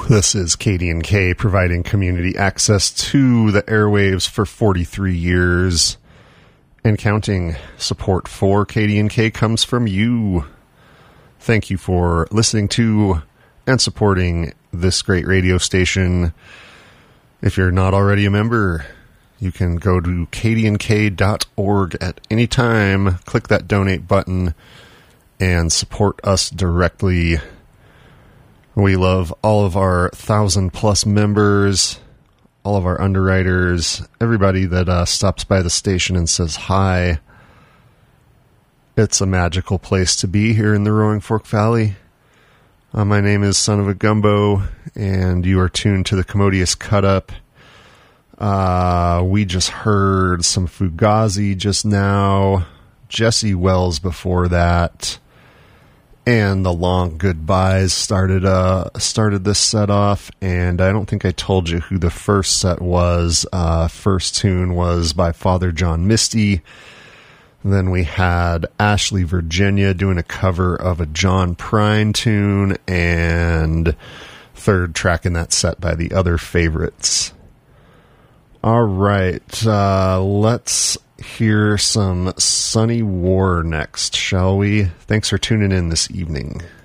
This is KDNK providing community access to the airwaves for 43 years and counting. Support for KDNK comes from you. Thank you for listening to and supporting this great radio station. If you're not already a member, you can go to kdnk.org at any time, click that donate button, and support us directly. We love all of our 1,000+ members, all of our underwriters, everybody that stops by the station and says hi. It's a magical place to be here in the Roaring Fork Valley. My name is Son of a Gumbo, and you are tuned to the Commodious Cut Up. We just heard some Fugazi just now, Jesse Wells before that, and the Long Goodbyes started this set off, and I don't think I told you who the first set was. First tune was by Father John Misty. Then we had Ashley Virginia doing a cover of a John Prine tune, and third track in that set by the Other Favorites. All right, let's hear some Sunny War next, shall we? Thanks for tuning in this evening.